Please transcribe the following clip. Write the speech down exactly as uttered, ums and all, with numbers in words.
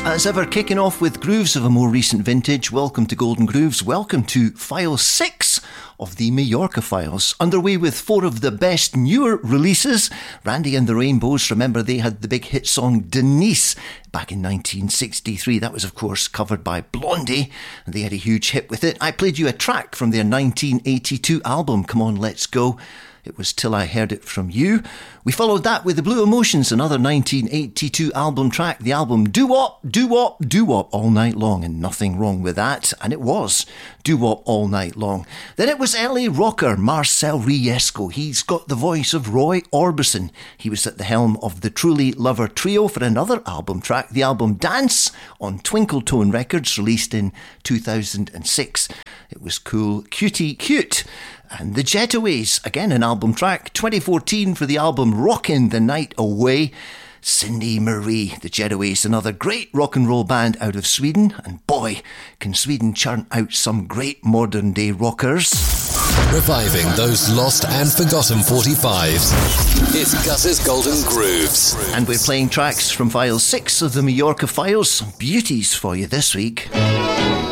As ever, kicking off with grooves of a more recent vintage. Welcome to Golden Grooves. Welcome to File six of the Majorca Files. Underway with four of the best newer releases. Randy and the Rainbows, remember they had the big hit song Denise back in nineteen sixty-three. That was, of course, covered by Blondie, and they had a huge hit with it. I played you a track from their nineteen eighty-two album, Come On Let's Go. It was Till I Heard It From You. We followed that with The Blue Emotions, another nineteen eighty-two album track, the album Doo-Wop, Doo-Wop, Doo-Wop All Night Long, and nothing wrong with that, and it was Doo-Wop All Night Long. Then it was L A rocker Marcel Riesco. He's got the voice of Roy Orbison. He was at the helm of the Truly Lover Trio for another album track, the album Dance, on Twinkle Tone Records, released in two thousand six. It was Cool Cutie Cute. And the Jetaways, again an album track, twenty fourteen for the album Rockin' the Night Away. Cindy Marie, the Jetaways, another great rock and roll band out of Sweden. And boy, can Sweden churn out some great modern day rockers. Reviving those lost and forgotten forty-fives. It's Gus's Golden Grooves. And we're playing tracks from File six of the Majorca Files. Some beauties for you this week.